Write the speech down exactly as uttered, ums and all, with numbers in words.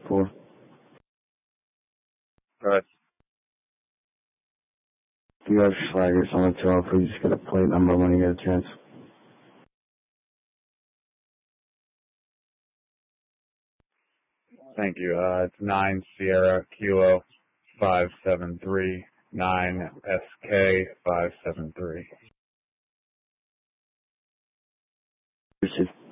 Four. Right. If you have Schlagers on the twelve, please get a plate number when you get a chance. Thank you. Uh, it's nine Sierra Kilo five seven three nine S K five seven three. Received.